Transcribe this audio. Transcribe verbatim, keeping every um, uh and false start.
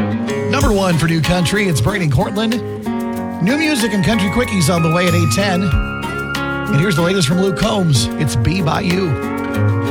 Number one for new country, it's Brady Cortland. New music and country quickies on the way at eight ten. And here's the latest from Luke Combs. It's Be By You.